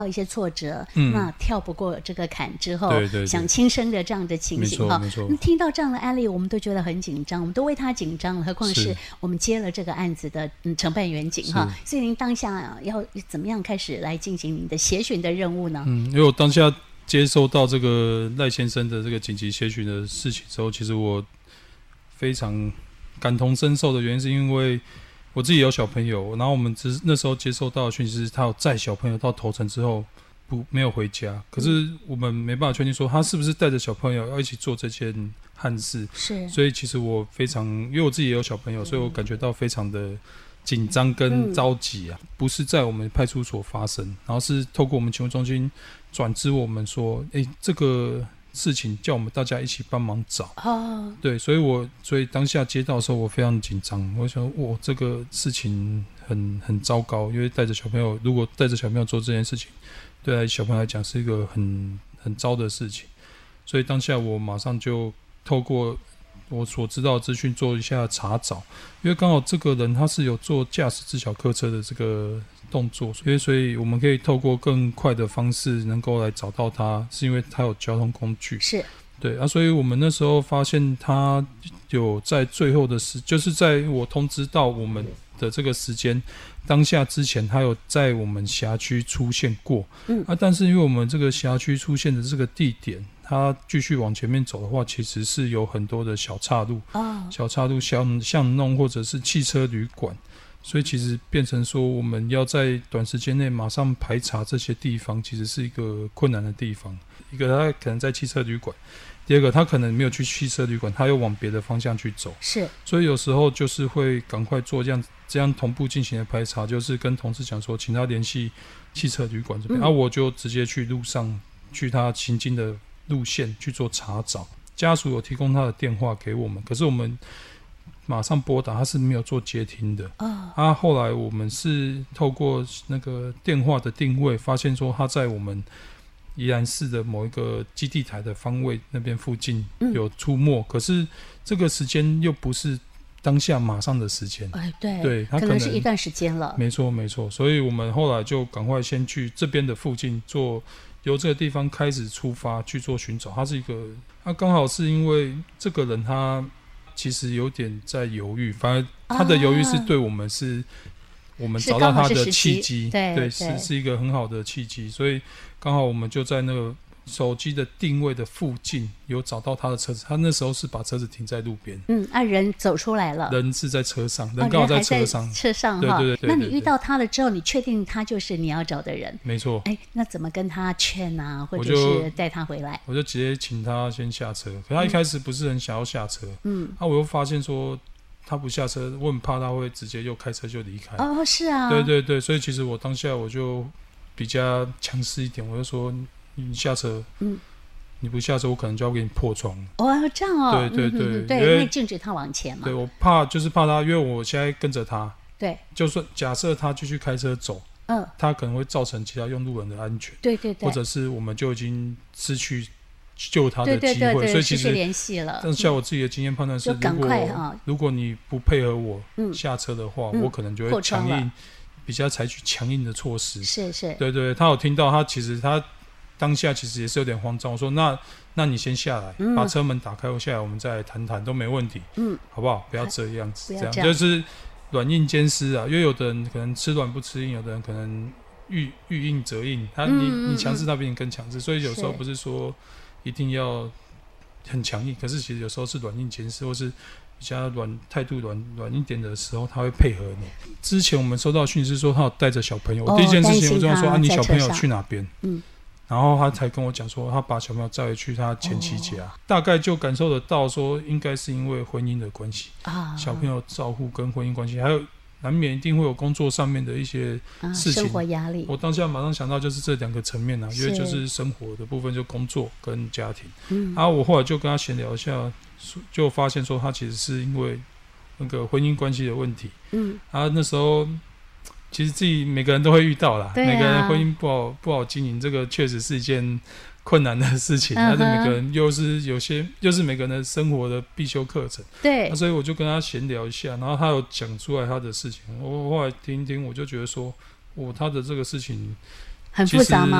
一些挫折， 嗯， 那跳不过这个坎之后， 对对对， 想轻生的这样的情形哈。 没错。 听到这样的案例，我们都觉得很紧张，我们都为他紧张了，何况是我们接了这个案子的承办员警哈。所以您当下要怎么样开始来进行您的协寻的任务呢？ 因为我当下接收到这个赖先生的这个紧急协寻的事情之后，其实我非常感同身受的原因是因为我自己有小朋友，然后我们那时候接收到的讯息是他有载小朋友到头城之后没有回家，可是我们没办法确定说他是不是带着小朋友要一起做这件憾事， 是， 所以其实我非常，因为我自己也有小朋友，所以我感觉到非常的紧张跟着急啊，不是在我们派出所发生，然后是透过我们勤务中心转知我们说，这个事情叫我们大家一起帮忙找。对，所以当下接到的时候我非常紧张，我想这个事情很糟糕，因为如果带着小朋友做这件事情，对小朋友来讲是一个很糟的事情，所以当下我马上就透过我所知道的资讯做一下查找，因为刚好这个人他是有做驾驶自小客车的这个动作，所以我们可以透过更快的方式能够来找到他，是因为他有交通工具。 是， 对啊，所以我们那时候发现他有在最后的就是在我通知到我们的这个时间当下之前，他有在我们辖区出现过。但是因为我们这个辖区出现的这个地点，他继续往前面走的话，其实是有很多的小岔路，小岔路、巷弄或者是汽车旅馆，所以其实变成说我们要在短时间内马上排查这些地方，其实是一个困难的地方。一个他可能在汽车旅馆，第二个他可能没有去汽车旅馆，他又往别的方向去走， 是， 所以有时候就是会赶快做这样同步进行的排查，就是跟同事讲说请他联系汽车旅馆这边，我就直接去路上去他行经的路线去做查找，家属有提供他的电话给我们，可是我们马上拨打，他是没有做接听的。后来我们是透过那个电话的定位，发现说他在我们宜兰市的某一个基地台的方位那边附近有出没，可是这个时间又不是当下马上的时间，对，他可能是一段时间了。 没错，所以我们后来就赶快先去这边的附近由这个地方开始出发去做寻找。他刚好是因为这个人他其实有点在犹豫，反而他的犹豫是对我们我们找到他的契机，对，是一个很好的契机，所以刚好我们就在那个手机的定位的附近有找到他的车子，他那时候是把车子停在路边， 人走出来了， 人是在车上，人刚好在车上，对， 那你遇到他了之后，你确定他就是你要找的人？ 没错。 那怎么跟他劝啊，或者是带他回来？ 我就直接请他先下车，可他一开始不是很想要下车，我又发现说他不下车，我很怕他会直接又开车就离开。 是啊， 对，所以其实我当下我就比较强势一点，我就说你下车，你不下车我可能就要给你破窗。 这样哦， 对， 因为禁止他往前嘛。 对，我怕他，因为我现在跟着他， 对， 就算假设他继续开车走，他可能会造成其他用路人的安全， 对， 或者是我们就已经失去救他的机会，所以其实联系了。 但像我自己的经验判断是，如果你不配合我下车的话，我可能就会强硬，比较采取强硬的措施。 是， 对，他有听到，他其实他当下其实也是有点慌张。我说那你先下来，把车门打开，我下来我们再来谈谈都没问题，好不好？不要这样子，这样就是软硬兼施啊。因为有的人可能吃软不吃硬，有的人可能欲硬则硬，你强势他比你更强势，所以有时候不是说一定要很强硬，可是其实有时候是软硬兼施，或是比较态度软一点的时候，他会配合你。之前我们收到讯息说他有带着小朋友，我第一件事情我就说你小朋友去哪边？然后他才跟我讲说他把小朋友载回去他前妻家，大概就感受得到说应该是因为婚姻的关系，小朋友照顾跟婚姻关系，还有难免一定会有工作上面的一些事情， 生活压力。 我当下马上想到就是这两个层面因为就是生活的部分，就工作跟家庭。我后来就跟他闲聊一下，就发现说他其实是因为那个婚姻关系的问题。那时候其实自己每个人都会遇到啦，每个人婚姻不好经营，这个确实是一件困难的事情。但是每个人又是每个人的生活的必修课程。 对， 所以我就跟他闲聊一下，然后他有讲出来他的事情，我后来听一听，我就觉得说他的这个事情很复杂吗？